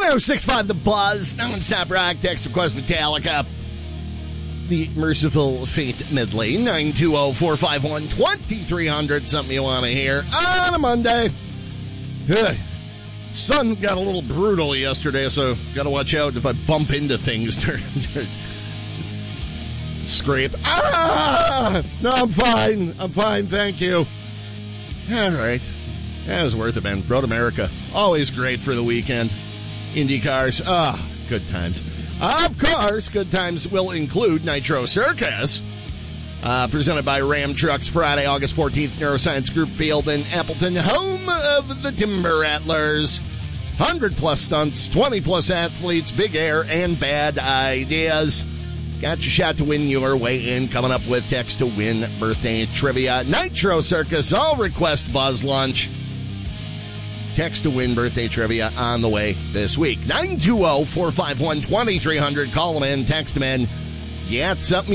1065 The Buzz, non-stop rock, text request Metallica. The Merciful Fate medley, 920-451-2300, something you want to hear on a Monday. Sun got a little brutal yesterday, so got to watch out if I bump into things. Scrape. No, I'm fine, thank you. All right. That was worth it, man. Road America, always great for the weekend. Indy cars, good times. Of course, good times will include Nitro Circus, presented by Ram Trucks, Friday, August 14th, Neuroscience Group Field in Appleton, home of the Timber Rattlers. 100-plus stunts, 20-plus athletes, big air, and bad ideas. Got your shot to win your way in. Coming up with text to win birthday trivia. Nitro Circus, all request Buzz Lunch. Text to win birthday trivia on the way this week. 920-451-2300. Call them in, text them in. Yeah, it's something